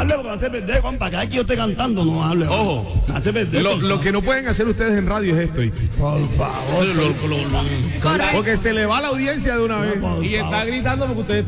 hable porque me hace perder, compa. Cada vez que yo esté cantando, no hable. Ojo. Me hace perder. Lo que no pueden hacer ustedes en radio es esto, ¿viste? Por favor. Porque se le va la audiencia de una vez. Por Y está favor. gritando porque ustedes